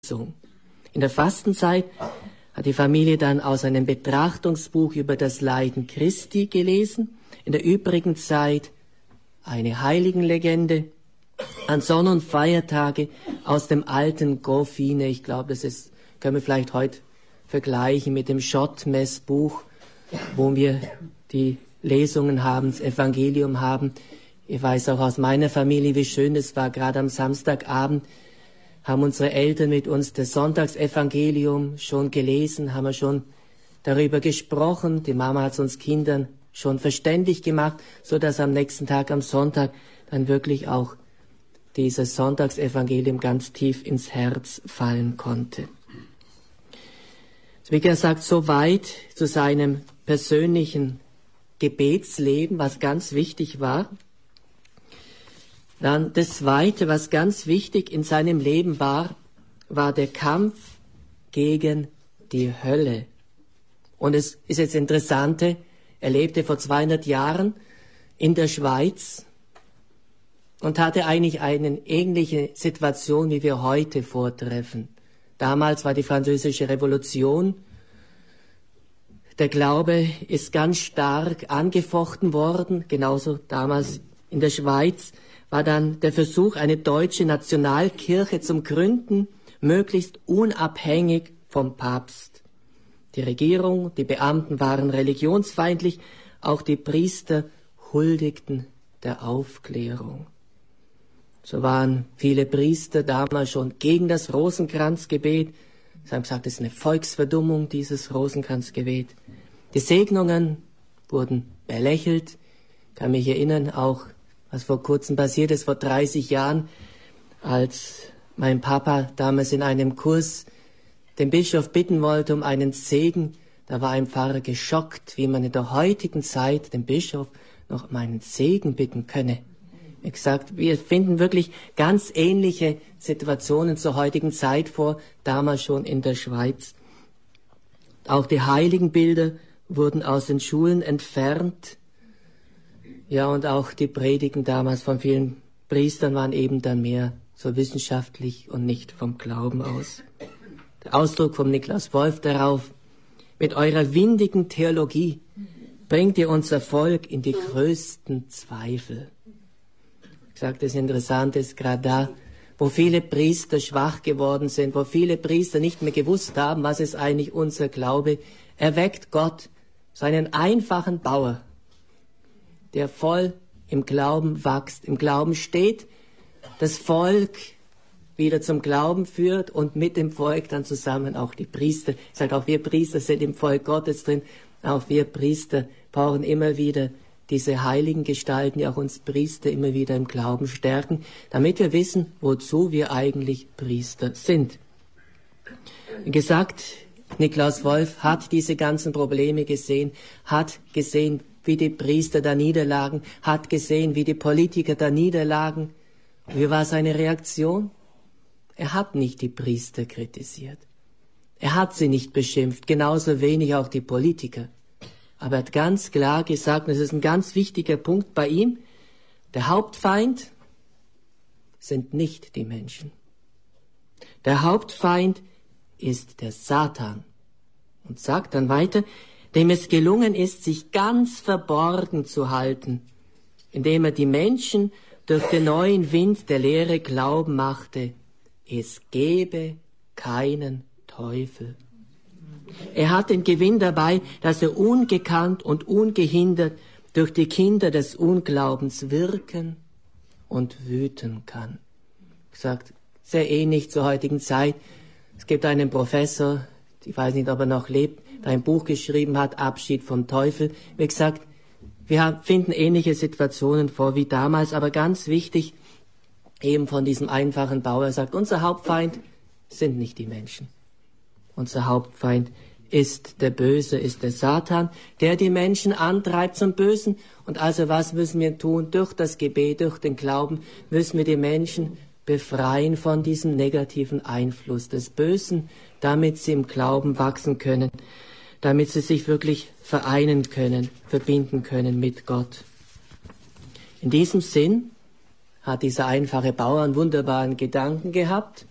In der Fastenzeit hat die Familie dann aus einem Betrachtungsbuch über das Leiden Christi gelesen, in der übrigen Zeit eine Heiligenlegende, an Sonn- und Feiertage aus dem alten Goffine. Ich glaube, können wir vielleicht heute vergleichen mit dem Schottmessbuch, wo wir die Lesungen haben, das Evangelium haben. Ich weiß auch aus meiner Familie, wie schön es war, gerade am Samstagabend haben unsere Eltern mit uns das Sonntagsevangelium schon gelesen, haben wir schon darüber gesprochen. Die Mama hat es uns Kindern schon verständlich gemacht, so dass am nächsten Tag, am Sonntag, dann wirklich auch dieses Sonntagsevangelium ganz tief ins Herz fallen konnte. Wie gesagt, so weit zu seinem persönlichen Gebetsleben, was ganz wichtig war. Dann das Zweite, was ganz wichtig in seinem Leben war der Kampf gegen die Hölle. Und es ist jetzt Interessante, er lebte vor 200 Jahren in der Schweiz und hatte eigentlich eine ähnliche Situation, wie wir heute vortreffen. Damals war die Französische Revolution. Der Glaube ist ganz stark angefochten worden, genauso damals in der Schweiz war dann der Versuch, eine deutsche Nationalkirche zum Gründen, möglichst unabhängig vom Papst. Die Regierung, die Beamten waren religionsfeindlich, auch die Priester huldigten der Aufklärung. So waren viele Priester damals schon gegen das Rosenkranzgebet. Sie haben gesagt, es ist eine Volksverdummung, dieses Rosenkranzgebet. Die Segnungen wurden belächelt. Ich kann mich erinnern, auch was vor kurzem passiert ist, vor 30 Jahren, als mein Papa damals in einem Kurs den Bischof bitten wollte um einen Segen. Da war ein Pfarrer geschockt, wie man in der heutigen Zeit den Bischof noch um einen Segen bitten könne. Wie gesagt, wir finden wirklich ganz ähnliche Situationen zur heutigen Zeit vor, damals schon in der Schweiz. Auch die Heiligenbilder wurden aus den Schulen entfernt. Ja, und auch die Predigen damals von vielen Priestern waren eben dann mehr so wissenschaftlich und nicht vom Glauben aus. Der Ausdruck von Niklas Wolf darauf: Mit eurer windigen Theologie bringt ihr unser Volk in die größten Zweifel. Ich sage, das Interessante ist gerade da, wo viele Priester schwach geworden sind, wo viele Priester nicht mehr gewusst haben, was ist eigentlich unser Glaube, erweckt Gott seinen einfachen Bauer, der voll im Glauben wächst, im Glauben steht, das Volk wieder zum Glauben führt und mit dem Volk dann zusammen auch die Priester. Ich sage, auch wir Priester sind im Volk Gottes drin, auch wir Priester brauchen immer wieder diese heiligen Gestalten, die auch uns Priester immer wieder im Glauben stärken, damit wir wissen, wozu wir eigentlich Priester sind. Wie gesagt, Niklas Wolf hat diese ganzen Probleme gesehen, hat gesehen, wie die Priester da niederlagen, hat gesehen, wie die Politiker da niederlagen. Wie war seine Reaktion? Er hat nicht die Priester kritisiert. Er hat sie nicht beschimpft, genauso wenig auch die Politiker. Aber er hat ganz klar gesagt, und das ist ein ganz wichtiger Punkt bei ihm, der Hauptfeind sind nicht die Menschen. Der Hauptfeind ist der Satan. Und sagt dann weiter, dem es gelungen ist, sich ganz verborgen zu halten, indem er die Menschen durch den neuen Wind der Lehre glauben machte, es gebe keinen Teufel. Er hat den Gewinn dabei, dass er ungekannt und ungehindert durch die Kinder des Unglaubens wirken und wüten kann. Gesagt, sehr ähnlich zur heutigen Zeit. Es gibt einen Professor, ich weiß nicht, ob er noch lebt, der ein Buch geschrieben hat, Abschied vom Teufel. Wie gesagt, wir finden ähnliche Situationen vor wie damals, aber ganz wichtig, eben von diesem einfachen Bauer, er sagt, unser Hauptfeind sind nicht die Menschen. Unser Hauptfeind ist der Böse, ist der Satan, der die Menschen antreibt zum Bösen. Und also was müssen wir tun? Durch das Gebet, durch den Glauben müssen wir die Menschen befreien von diesem negativen Einfluss des Bösen, damit sie im Glauben wachsen können, damit sie sich wirklich vereinen können, verbinden können mit Gott. In diesem Sinn hat dieser einfache Bauer einen wunderbaren Gedanken gehabt.